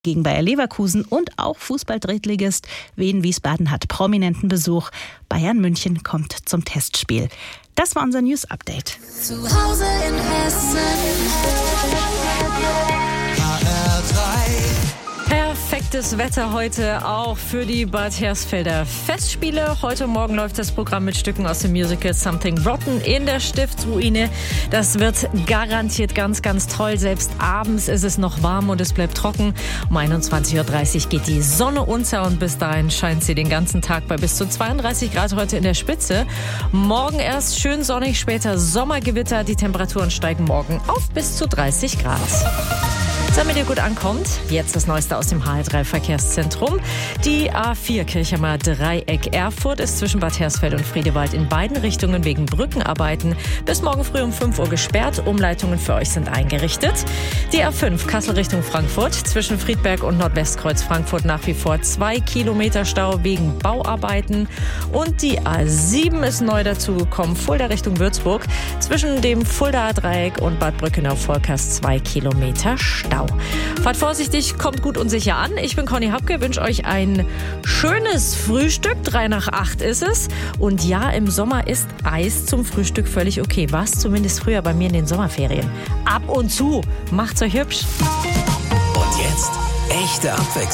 gegen Bayer Leverkusen und auch Fußball-Drittligist Wien Wiesbaden hat prominenten Besuch. Bayern München kommt zum Testspiel. Das war unser News-Update. Zu Hause in Hessen. Perfektes Wetter heute auch für die Bad Hersfelder Festspiele. Heute Morgen läuft das Programm mit Stücken aus dem Musical Something Rotten in der Stiftsruine. Das wird garantiert ganz, ganz toll. Selbst abends ist es noch warm und es bleibt trocken. Um 21.30 Uhr geht die Sonne unter und bis dahin scheint sie den ganzen Tag bei bis zu 32 Grad heute in der Spitze. Morgen erst schön sonnig, später Sommergewitter. Die Temperaturen steigen morgen auf bis zu 30 Grad. Damit ihr gut ankommt, jetzt das Neueste aus dem HR3-Verkehrszentrum. Die A4 Kirchheimer Dreieck Erfurt ist zwischen Bad Hersfeld und Friedewald in beiden Richtungen wegen Brückenarbeiten bis morgen früh um 5 Uhr gesperrt. Umleitungen für euch sind eingerichtet. Die A5 Kassel Richtung Frankfurt zwischen Friedberg und Nordwestkreuz Frankfurt nach wie vor 2 Kilometer Stau wegen Bauarbeiten. Und die A7 ist neu dazugekommen, Fulda Richtung Würzburg zwischen dem Fuldaer Dreieck und Bad Brückenau-Volkers 2 Kilometer Stau. Fahrt vorsichtig, kommt gut und sicher an. Ich bin Conny Hapke, wünsche euch ein schönes Frühstück. 7:55 ist es. Und ja, im Sommer ist Eis zum Frühstück völlig okay. War es zumindest früher bei mir in den Sommerferien. Ab und zu. Macht's euch hübsch. Und jetzt echte Abwechslung.